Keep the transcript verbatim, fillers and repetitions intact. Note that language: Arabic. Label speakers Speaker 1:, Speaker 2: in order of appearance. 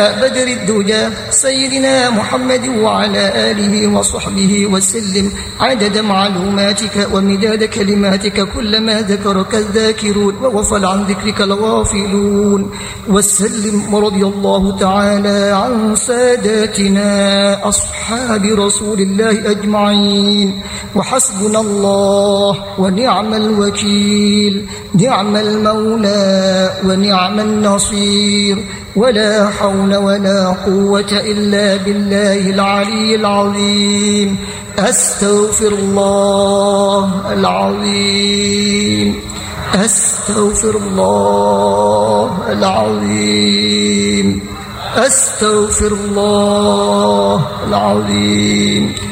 Speaker 1: بدر الدجى سيدنا محمد وعلى آله وصحبه وسلم عدد معلوماتك ومداد كلماتك كلما ذكرك الذاكرون وغفل عن ذكرك الغافلون. وسلم ورضي الله تعالى عن ساداتنا أصحاب رسول الله أجمعين. وحسبنا الله ونعم الوكيل، نعم المولى ونعم النصير، ولا حول ولا قوة إلا بالله العلي العظيم. أستغفر الله العظيم، أستغفر الله العظيم، أستغفر الله العظيم.